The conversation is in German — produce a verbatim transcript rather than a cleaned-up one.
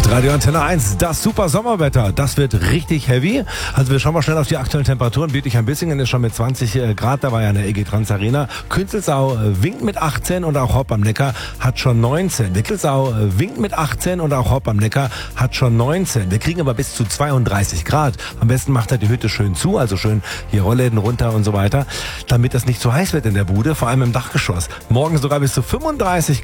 Radio Antenne eins, das super Sommerwetter, das wird richtig heavy. Also wir schauen mal schnell auf die aktuellen Temperaturen. Bietigheim-Bissingen ist schon mit zwanzig Grad dabei an der E G Trans Arena. Künzelsau winkt mit achtzehn und auch Hopp am Neckar hat schon neunzehn. Wickelsau winkt mit achtzehn und auch Hopp am Neckar hat schon neunzehn. Wir kriegen aber bis zu zweiunddreißig Grad. Am besten macht er die Hütte schön zu, also schön hier Rollläden runter und so weiter, damit das nicht zu heiß wird in der Bude, vor allem im Dachgeschoss. Morgen sogar bis zu fünfunddreißig